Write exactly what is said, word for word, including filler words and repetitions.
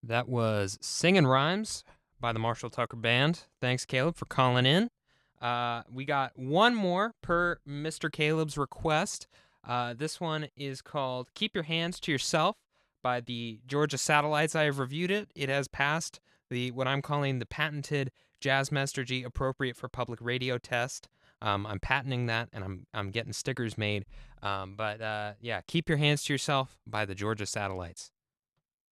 That was Singin' Rhymes by the Marshall Tucker Band. Thanks, Caleb, for calling in. Uh, we got one more per Mister Caleb's request. Uh, this one is called Keep Your Hands to Yourself by the Georgia Satellites. I have reviewed it. It has passed the what I'm calling the patented Jazzmaster appropriate for public radio test. Um, I'm patenting that, and I'm I'm getting stickers made. Um, but uh, yeah, Keep Your Hands to Yourself by the Georgia Satellites.